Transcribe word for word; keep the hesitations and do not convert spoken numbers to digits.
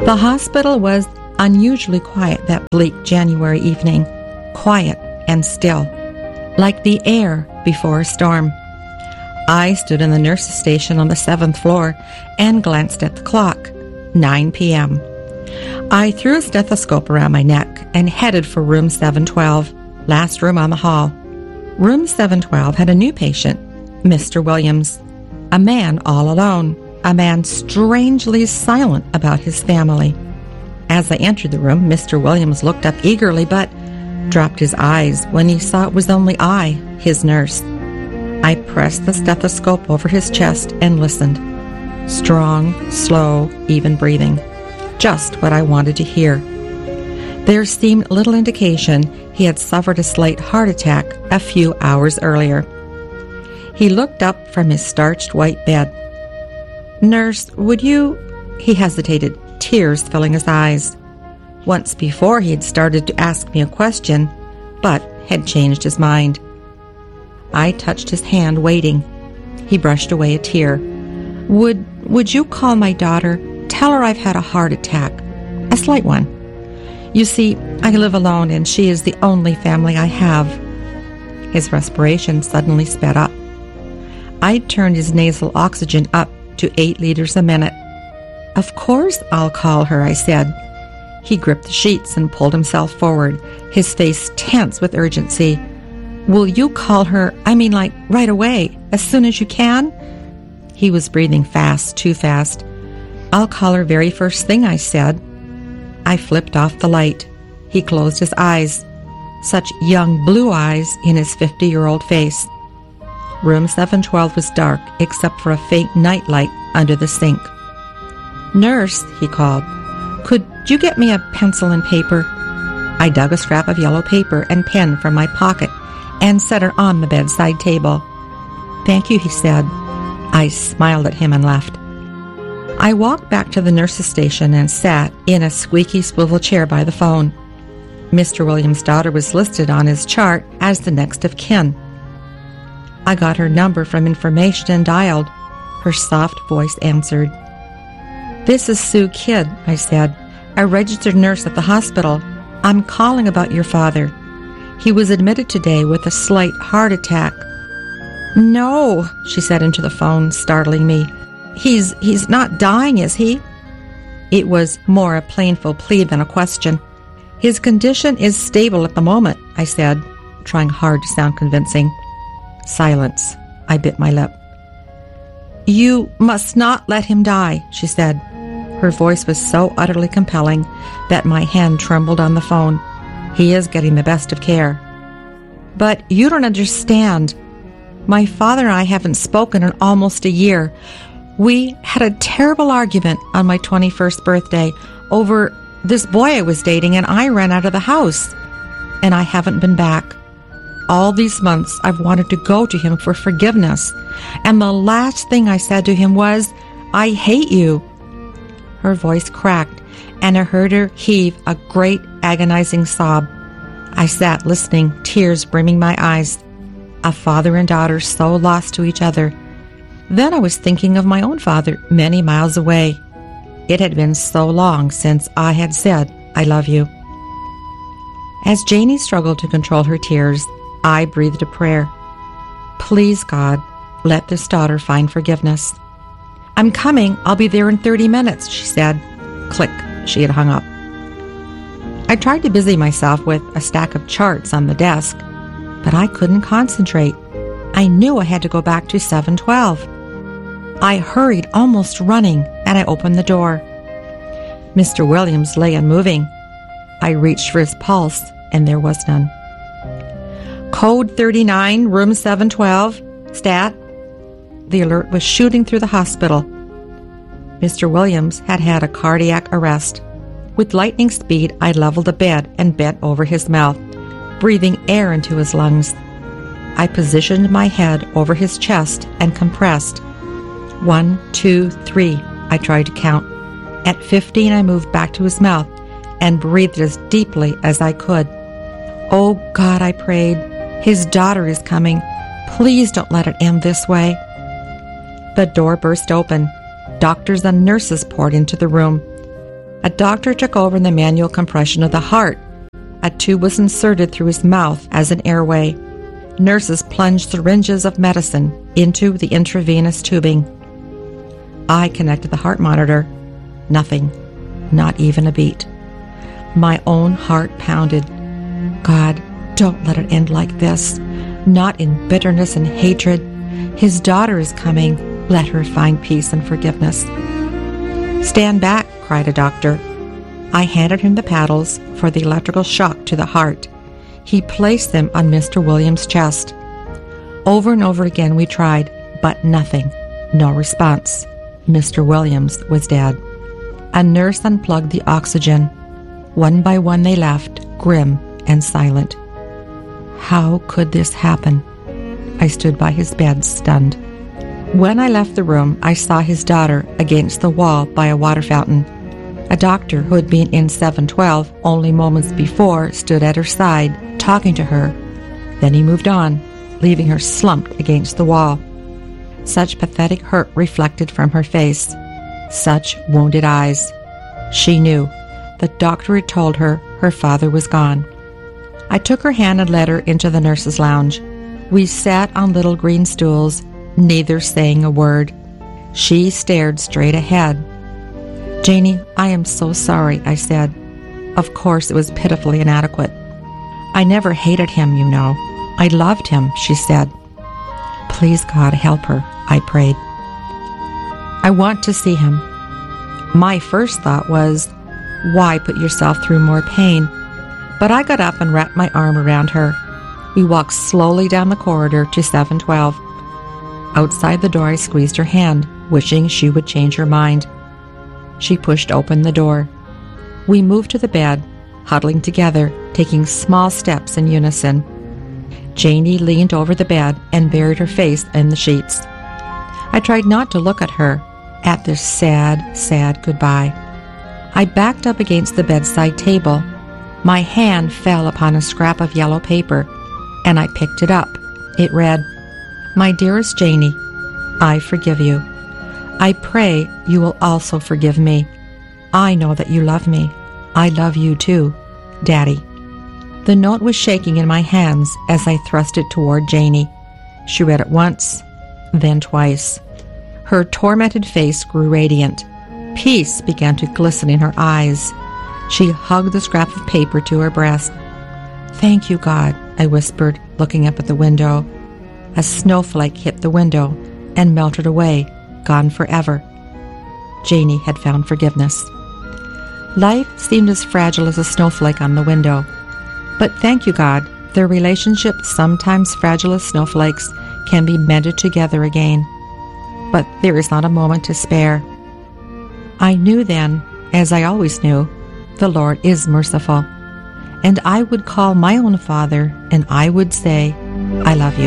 The hospital was unusually quiet that bleak January evening, quiet and still, like the air before a storm. I stood in the nurse's station on the seventh floor and glanced at the clock. nine p.m. I threw a stethoscope around my neck and headed for room seven twelve, last room on the hall. Room seven twelve had a new patient, Mister Williams, a man all alone, a man strangely silent about his family. As I entered the room, Mister Williams looked up eagerly, but dropped his eyes when he saw it was only I, his nurse. I pressed the stethoscope over his chest and listened. Strong, slow, even breathing. Just what I wanted to hear. There seemed little indication he had suffered a slight heart attack a few hours earlier. He looked up from his starched white bed. "Nurse, would you..." He hesitated, tears filling his eyes. Once before he had started to ask me a question, but had changed his mind. I touched his hand, waiting. He brushed away a tear. Would would you call my daughter? Tell her I've had a heart attack. A slight one. You see, I live alone and she is the only family I have." His respiration suddenly sped up. I turned his nasal oxygen up to eight liters a minute. "Of course I'll call her," I said. He gripped the sheets and pulled himself forward, his face tense with urgency. "Will you call her, I mean like right away, as soon as you can?" He was breathing fast, too fast. "I'll call her very first thing," I said. I flipped off the light. He closed his eyes. Such young blue eyes in his fifty-year-old face. Room seven twelve was dark, except for a faint nightlight under the sink. "Nurse," he called, "could you get me a pencil and paper?" I dug a scrap of yellow paper and pen from my pocket and set it on the bedside table. "Thank you," he said. I smiled at him and left. I walked back to the nurse's station and sat in a squeaky swivel chair by the phone. Mister Williams' daughter was listed on his chart as the next of kin. I got her number from information and dialed. Her soft voice answered. "This is Sue Kidd," I said, "a registered nurse at the hospital. I'm calling about your father. He was admitted today with a slight heart attack." "No," she said into the phone, startling me. He's he's not dying, is he?" It was more a plaintive plea than a question. "His condition is stable at the moment," I said, trying hard to sound convincing. Silence. I bit my lip. "You must not let him die," she said. Her voice was so utterly compelling that my hand trembled on the phone. "He is getting the best of care." "But you don't understand. My father and I haven't spoken in almost a year. We had a terrible argument on my twenty-first birthday over this boy I was dating, and I ran out of the house. And I haven't been back. All these months I've wanted to go to him for forgiveness, and the last thing I said to him was, 'I hate you.'" Her voice cracked, and I heard her heave a great agonizing sob. I sat listening, tears brimming my eyes. A father and daughter so lost to each other. Then I was thinking of my own father many miles away. It had been so long since I had said, "I love you." As Janie struggled to control her tears, I breathed a prayer. "Please, God, let this daughter find forgiveness." "I'm coming. I'll be there in thirty minutes, she said. Click, she had hung up. I tried to busy myself with a stack of charts on the desk, but I couldn't concentrate. I knew I had to go back to seven twelve. I hurried, almost running, and I opened the door. Mister Williams lay unmoving. I reached for his pulse, and there was none. "Code thirty-nine, room seven twelve, stat." The alert was shooting through the hospital. Mister Williams had had a cardiac arrest. With lightning speed, I leveled the bed and bent over his mouth, breathing air into his lungs. I positioned my head over his chest and compressed. One, two, three, I tried to count. At fifteen, I moved back to his mouth and breathed as deeply as I could. "Oh God," I prayed, "his daughter is coming. Please don't let it end this way." The door burst open. Doctors and nurses poured into the room. A doctor took over the manual compression of the heart. A tube was inserted through his mouth as an airway. Nurses plunged syringes of medicine into the intravenous tubing. I connected the heart monitor. Nothing. Not even a beat. My own heart pounded. God, don't let it end like this. Not in bitterness and hatred. His daughter is coming. Let her find peace and forgiveness. Stand back, cried a doctor. I handed him the paddles for the electrical shock to the heart. He placed them on Mister Williams' chest. Over and over again we tried, but nothing. No response. Mister Williams was dead. A nurse unplugged the oxygen. One by one they left, grim and silent. How could this happen? I stood by his bed, stunned. When I left the room, I saw his daughter against the wall by a water fountain. A doctor who had been in seven twelve only moments before stood at her side, talking to her. Then he moved on, leaving her slumped against the wall. Such pathetic hurt reflected from her face. Such wounded eyes. She knew. The doctor had told her her father was gone. I took her hand and led her into the nurse's lounge. We sat on little green stools, neither saying a word. She stared straight ahead. Janie, I am so sorry, I said. Of course it was pitifully inadequate. I never hated him, you know. I loved him, she said. Please, God, help her, I prayed. I want to see him. My first thought was, why put yourself through more pain? But I got up and wrapped my arm around her. We walked slowly down the corridor to seven twelve. Outside the door I squeezed her hand, wishing she would change her mind. She pushed open the door. We moved to the bed, huddling together, taking small steps in unison. Janie leaned over the bed and buried her face in the sheets. I tried not to look at her, at this sad, sad goodbye. I backed up against the bedside table. My hand fell upon a scrap of yellow paper, and I picked it up. It read, My dearest Janie, I forgive you. I pray you will also forgive me. I know that you love me. I love you too, Daddy. The note was shaking in my hands as I thrust it toward Janie. She read it once, then twice. Her tormented face grew radiant. Peace began to glisten in her eyes. She hugged the scrap of paper to her breast. Thank you, God, I whispered, looking up at the window. A snowflake hit the window and melted away, gone forever. Janie had found forgiveness. Life seemed as fragile as a snowflake on the window. But thank you, God, their relationship, sometimes fragile as snowflakes, can be mended together again. But there is not a moment to spare. I knew then, as I always knew, the Lord is merciful. And I would call my own father, and I would say, I love you.